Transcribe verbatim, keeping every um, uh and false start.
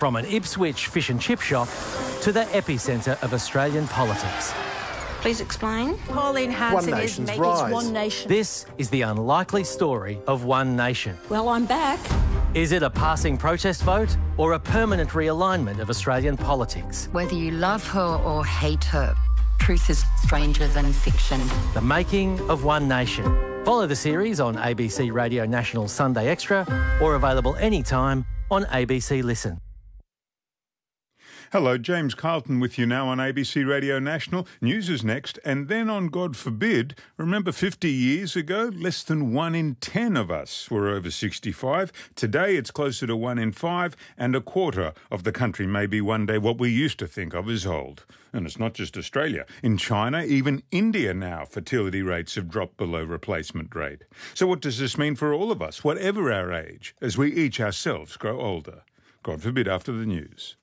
From an Ipswich fish and chip shop to the epicentre of Australian politics. Please explain. Pauline Hanson One is Nation's making rise. One Nation. This is the unlikely story of One Nation. Well, I'm back. Is it a passing protest vote or a permanent realignment of Australian politics? Whether you love her or hate her, truth is stranger than fiction. The making of One Nation. Follow the series on A B C Radio National Sunday Extra or available anytime on A B C Listen. Hello, James Carlton with you now on A B C Radio National. News is next, and then on God Forbid, remember fifty years ago, less than one in ten of us were over sixty-five. Today it's closer to one in five, and a quarter of the country may be one day what we used to think of as old. And it's not just Australia. In China, even India now, fertility rates have dropped below replacement rate. So what does this mean for all of us, whatever our age, as we each ourselves grow older? God forbid after the news.